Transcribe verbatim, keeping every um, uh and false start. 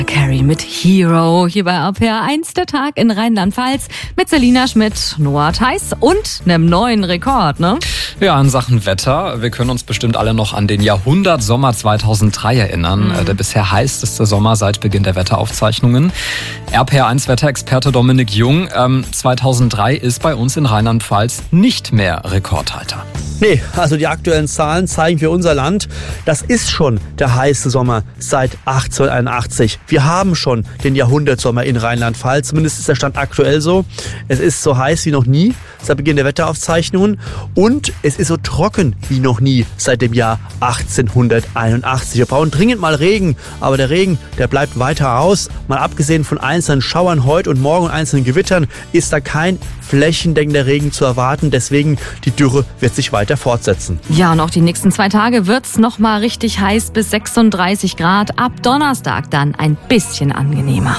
Carey mit Hero hier bei R P R eins, der Tag in Rheinland-Pfalz mit Selina Schmidt, Noah Theis und einem neuen Rekord, ne? Ja, in Sachen Wetter. Wir können uns bestimmt alle noch an den Jahrhundertsommer zweitausenddrei erinnern. Mhm. Der bisher heißeste Sommer seit Beginn der Wetteraufzeichnungen. R P R eins Wetterexperte Dominik Jung. Ähm, zweitausenddrei ist bei uns in Rheinland-Pfalz nicht mehr Rekordhalter. Nee, also die aktuellen Zahlen zeigen für unser Land, das ist schon der heiße Sommer seit achtzehnhunderteinundachtzig. Wir haben schon den Jahrhundertsommer in Rheinland-Pfalz, zumindest ist der Stand aktuell so. Es ist so heiß wie noch nie seit Beginn der Wetteraufzeichnungen und es ist so trocken wie noch nie seit dem Jahr achtzehnhunderteinundachtzig. Wir brauchen dringend mal Regen, aber der Regen, der bleibt weiter aus. Mal abgesehen von einzelnen Schauern heute und morgen und einzelnen Gewittern ist da kein flächendeckender Regen zu erwarten. Deswegen die Dürre wird sich weiter fortsetzen. Ja, und auch die nächsten zwei Tage wird's noch mal richtig heiß bis sechsunddreißig Grad. Ab Donnerstag dann ein bisschen angenehmer.